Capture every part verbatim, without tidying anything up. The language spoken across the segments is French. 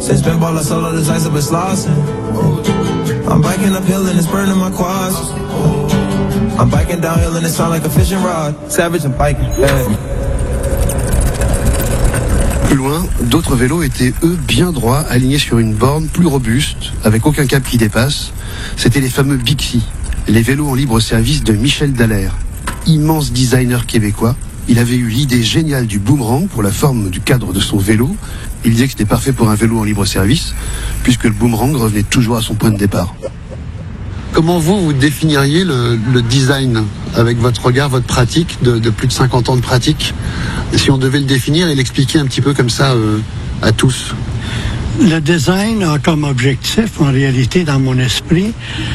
Since pinball, I solo the dice, I've been slossing. I'm biking uphill and it's burning my quads. I'm biking downhill and it sound like a fishing rod. Savage and biking, yeah. Plus loin, d'autres vélos étaient eux bien droits, alignés sur une borne plus robuste, avec aucun câble qui dépasse. C'était les fameux Bixi, les vélos en libre service de Michel Dallaire. Immense designer québécois, il avait eu l'idée géniale du boomerang pour la forme du cadre de son vélo. Il disait que c'était parfait pour un vélo en libre service, puisque le boomerang revenait toujours à son point de départ. Comment vous, vous définiriez le, le design avec votre regard, votre pratique de, de plus de cinquante ans de pratique? Si on devait le définir et l'expliquer un petit peu comme ça euh, à tous. Le design a comme objectif, en réalité, dans mon esprit,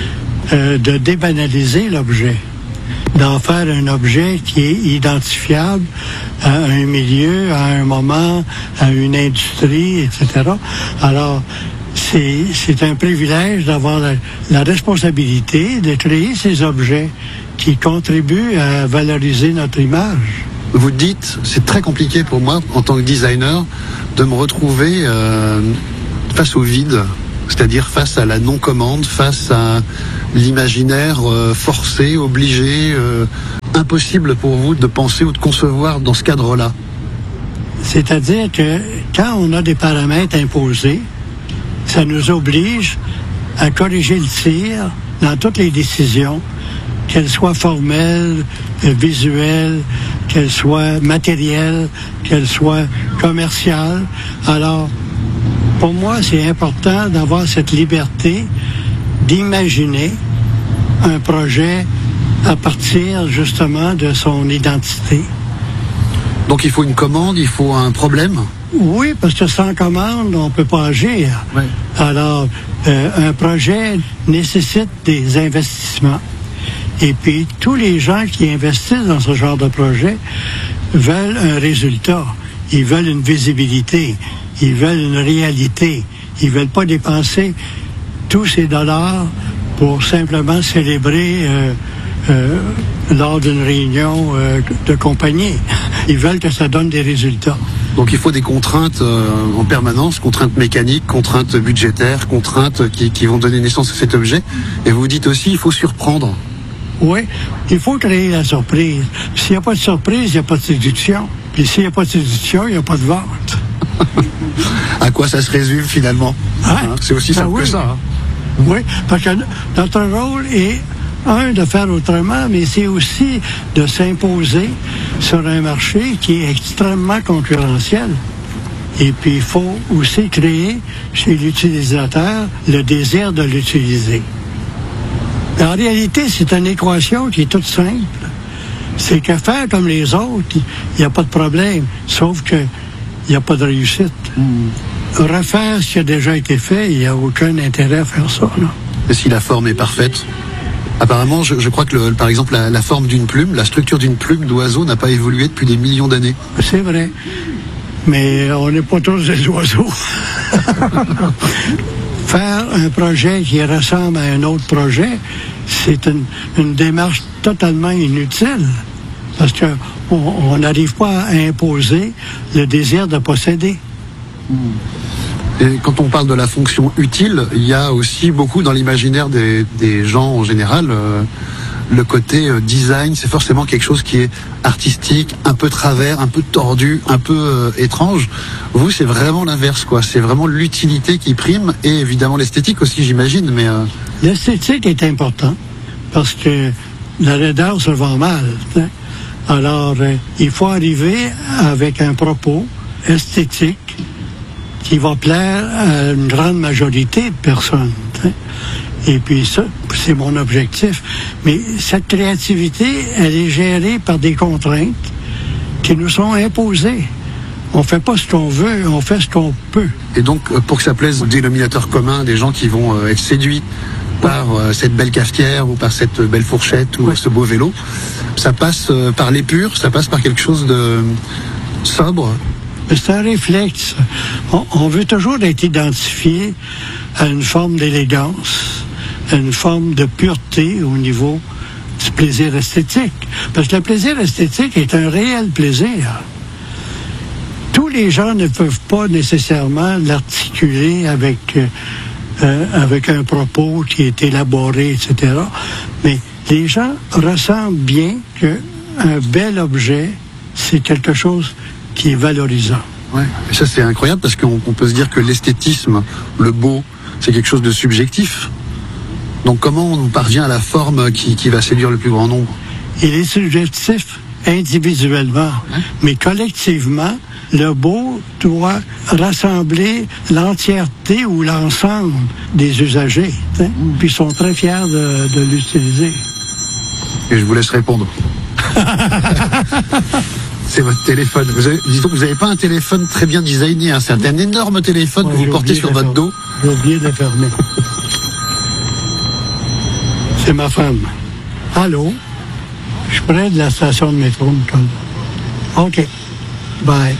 euh, de débanaliser l'objet, d'en faire un objet qui est identifiable à un milieu, à un moment, à une industrie, et cetera. Alors, c'est, c'est un privilège d'avoir la, la responsabilité de créer ces objets qui contribuent à valoriser notre image. Vous dites, c'est très compliqué pour moi, en tant que designer, de me retrouver euh, face au vide, c'est-à-dire face à la non-commande, face à l'imaginaire euh, forcé, obligé, euh, impossible pour vous de penser ou de concevoir dans ce cadre-là. C'est-à-dire que quand on a des paramètres imposés, ça nous oblige à corriger le tir dans toutes les décisions, qu'elles soient formelles, visuelles, qu'elles soient matérielles, qu'elles soient commerciales. Alors, pour moi, c'est important d'avoir cette liberté d'imaginer un projet à partir justement de son identité. Donc il faut une commande, il faut un problème? Oui, parce que sans commande, on ne peut pas agir. Ouais. Alors, euh, un projet nécessite des investissements. Et puis, tous les gens qui investissent dans ce genre de projet veulent un résultat. Ils veulent une visibilité. Ils veulent une réalité. Ils ne veulent pas dépenser tous ces dollars pour simplement célébrer euh, euh, lors d'une réunion euh, de compagnie. Ils veulent que ça donne des résultats. Donc il faut des contraintes euh, en permanence, contraintes mécaniques, contraintes budgétaires, contraintes qui, qui vont donner naissance à cet objet. Et vous dites aussi, il faut surprendre. Oui, il faut créer la surprise. S'il n'y a pas de surprise, il n'y a pas de séduction. Puis s'il n'y a pas de séduction, il n'y a pas de vente. À quoi ça se résume finalement? Hein? Hein? C'est aussi simple ben oui. que ça. Hein? Oui, parce que notre rôle est, un, de faire autrement, mais c'est aussi de s'imposer sur un marché qui est extrêmement concurrentiel. Et puis, il faut aussi créer chez l'utilisateur le désir de l'utiliser. En réalité, c'est une équation qui est toute simple. C'est que faire comme les autres, il n'y a pas de problème, sauf qu'il n'y a pas de réussite. Mm. Refaire ce qui a déjà été fait, il n'y a aucun intérêt à faire ça. Non? Et si la forme est parfaite? Apparemment, je, je crois que, le, par exemple, la, la forme d'une plume, la structure d'une plume d'oiseau n'a pas évolué depuis des millions d'années. C'est vrai. Mais on n'est pas tous des oiseaux. Faire un projet qui ressemble à un autre projet, c'est une, une démarche totalement inutile. Parce qu'on n'arrive pas à imposer le désir de posséder. Et quand on parle de la fonction utile, il y a aussi beaucoup dans l'imaginaire des, des gens en général, euh, le côté euh, design, c'est forcément quelque chose qui est artistique, un peu travers, un peu tordu, un peu euh, étrange. Vous, c'est vraiment l'inverse, quoi. C'est vraiment l'utilité qui prime et évidemment l'esthétique aussi, j'imagine. Mais euh... l'esthétique est important parce que la laideur se vend mal. Hein? Alors, euh, il faut arriver avec un propos esthétique qui va plaire à une grande majorité de personnes. Hein? Et puis ça, c'est mon objectif. Mais cette créativité, elle est gérée par des contraintes qui nous sont imposées. On fait pas ce qu'on veut, on fait ce qu'on peut. Et donc, pour que ça plaise au dénominateur commun, des gens qui vont euh, être séduits par euh, cette belle cafetière ou par cette belle fourchette ou ouais. ce beau vélo, ça passe euh, par l'épure, ça passe par quelque chose de sobre. C'est un réflexe. On, on veut toujours être identifié à une forme d'élégance, à une forme de pureté au niveau du plaisir esthétique. Parce que le plaisir esthétique est un réel plaisir. Tous les gens ne peuvent pas nécessairement l'articuler avec, euh, euh, avec un propos qui est élaboré, et cetera. Mais les gens ressentent bien qu'un bel objet, c'est quelque chose qui est valorisant. Ouais. Et ça, c'est incroyable parce qu'on on peut se dire que l'esthétisme, le beau, c'est quelque chose de subjectif. Donc comment on parvient à la forme qui, qui va séduire le plus grand nombre? Il est subjectif individuellement, hein? Mais collectivement, le beau doit rassembler l'entièreté ou l'ensemble des usagers. Hein? Mmh. Puis ils sont très fiers de, de l'utiliser. Et je vous laisse répondre. C'est votre téléphone. Vous avez, disons que vous n'avez pas un téléphone très bien designé. Hein. C'est un, un énorme téléphone ouais, que vous portez sur votre dos. J'ai oublié de le fermer. C'est ma femme. Allô? Je suis près de la station de métro. OK. Bye.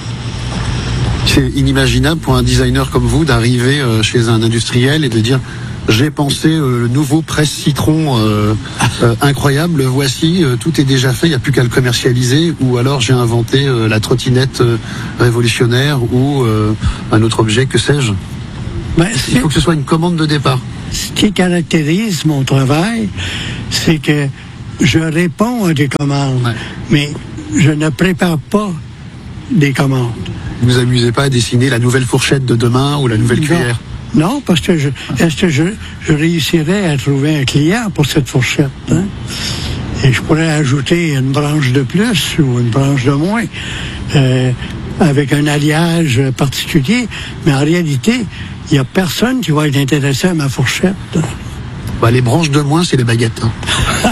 C'est inimaginable pour un designer comme vous d'arriver euh, chez un industriel et de dire « J'ai pensé euh, le nouveau presse-citron euh, euh, incroyable, le voici, euh, tout est déjà fait, il n'y a plus qu'à le commercialiser. » Ou alors j'ai inventé euh, la trottinette euh, révolutionnaire ou euh, un autre objet, que sais-je. Ben, il faut que ce soit une commande de départ. Ce qui caractérise mon travail, c'est que je réponds à des commandes, ouais. Mais je ne prépare pas des commandes. Vous vous amusez pas à dessiner la nouvelle fourchette de demain ou la nouvelle non. cuillère? Non, parce que je, est-ce que je, je réussirais à trouver un client pour cette fourchette, hein? Et je pourrais ajouter une branche de plus ou une branche de moins, euh, avec un alliage particulier, mais en réalité, il n'y a personne qui va être intéressé à ma fourchette. Bah, les branches de moins, c'est les baguettes. Hein.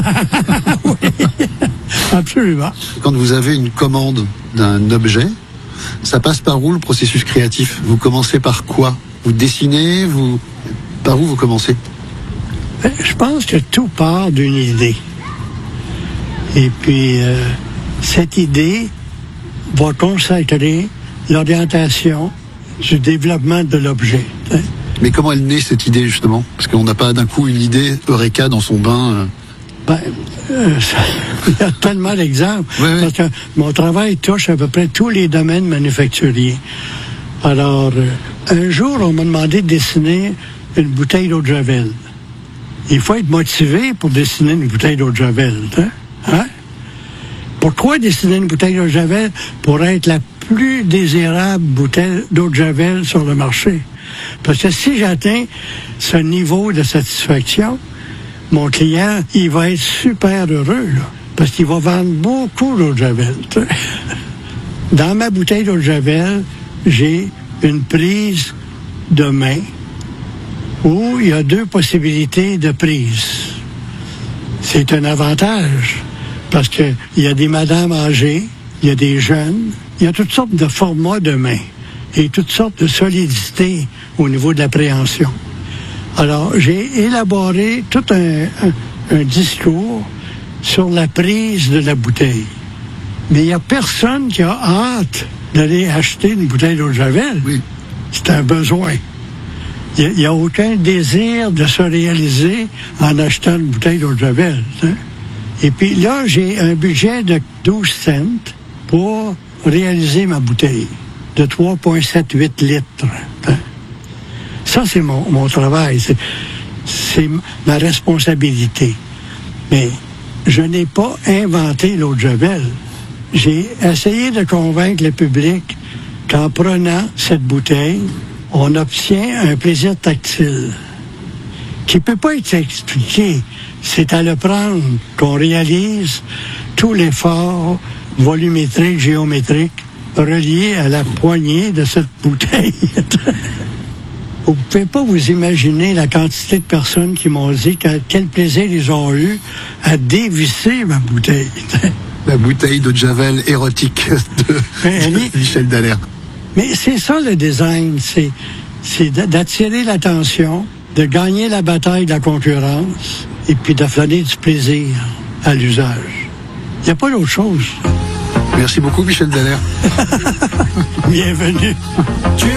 Oui, absolument. Quand vous avez une commande d'un objet, ça passe par où le processus créatif? Vous commencez par quoi? Vous dessinez? Vous... Par où vous commencez? Je pense que tout part d'une idée. Et puis, euh, cette idée va consacrer l'orientation du développement de l'objet. Hein? Mais comment elle naît, cette idée, justement? Parce qu'on n'a pas d'un coup une idée eureka dans son bain. Euh... Ben, euh, ça, il y a tellement d'exemples. Oui, oui. Parce que mon travail touche à peu près tous les domaines manufacturiers. Alors, euh, un jour, on m'a demandé de dessiner une bouteille d'eau de Javel. Il faut être motivé pour dessiner une bouteille d'eau de Javel. Hein? Hein? Pourquoi dessiner une bouteille d'eau de Javel? Pour être la plus désirable bouteille d'eau de Javel sur le marché. Parce que si j'atteins ce niveau de satisfaction, mon client, il va être super heureux, là, parce qu'il va vendre beaucoup d'eau de Javel. Dans ma bouteille d'eau de Javel, j'ai une prise de main où il y a deux possibilités de prise. C'est un avantage, parce qu'il y a des madames âgées, il y a des jeunes, il y a toutes sortes de formats de main et toutes sortes de solidité au niveau de l'appréhension. Alors, j'ai élaboré tout un, un, un discours sur la prise de la bouteille. Mais il n'y a personne qui a hâte d'aller acheter une bouteille d'eau de Javel. Oui. C'est un besoin. Il n'y a, a aucun désir de se réaliser en achetant une bouteille d'eau de Javel. Hein? Et puis là, j'ai un budget de douze cents pour réaliser ma bouteille de trois virgule soixante-dix-huit litres. Hein? Ça, c'est mon, mon travail. C'est, c'est ma responsabilité. Mais je n'ai pas inventé l'eau de Javel. J'ai essayé de convaincre le public qu'en prenant cette bouteille, on obtient un plaisir tactile qui ne peut pas être expliqué. C'est à le prendre qu'on réalise tout l'effort volumétrique, géométrique, relié à la poignée de cette bouteille. Vous ne pouvez pas vous imaginer la quantité de personnes qui m'ont dit quel plaisir ils ont eu à dévisser ma bouteille. La bouteille de Javel érotique de, de Michel Dallaire. Mais c'est ça le design, c'est, c'est d'attirer l'attention, de gagner la bataille de la concurrence et puis de donner du plaisir à l'usage. Il n'y a pas d'autre chose. Merci beaucoup, Michel Dallaire. Bienvenue.